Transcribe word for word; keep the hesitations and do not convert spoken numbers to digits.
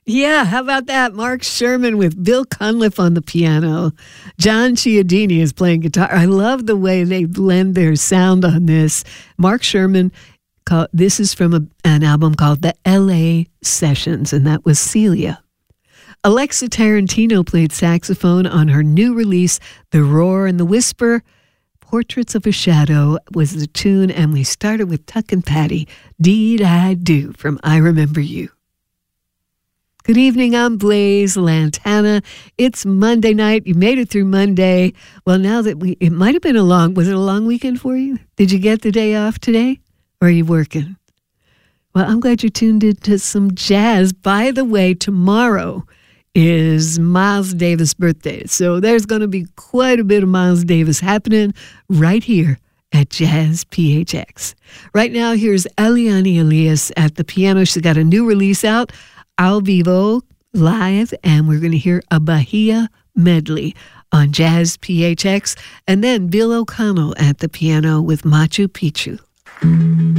Yeah, how about that? Mark Sherman with Bill Cunliffe on the piano. John Chiodini is playing guitar. I love the way they blend their sound on this. Mark Sherman, call, this is from a, an album called The L A Sessions, and that was Celia. Alexa Tarantino played saxophone on her new release, The Roar and the Whisper. Portraits of a Shadow was the tune, and we started with Tuck and Patty, Deed I Do, from I Remember You. Good evening, I'm Blaze Lantana. It's Monday night. You made it through Monday. Well, now that we, it might have been a long, was it a long weekend for you? Did you get the day off today? Or are you working? Well, I'm glad you tuned into some jazz. By the way, tomorrow is Miles Davis' birthday. So there's going to be quite a bit of Miles Davis happening right here at Jazz P H X. Right now, here's Eliane Elias at the piano. She's got a new release out, Al Vivo live, and we're going to hear a Bahia medley on Jazz P H X, and then Bill O'Connell at the piano with Machu Picchu.